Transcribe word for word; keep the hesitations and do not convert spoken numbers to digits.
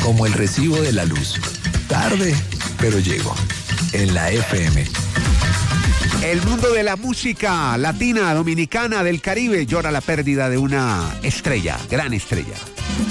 como el recibo de la luz. Tarde, pero llego. En la F M. El mundo de la música latina, dominicana, del Caribe llora la pérdida de una estrella, gran estrella.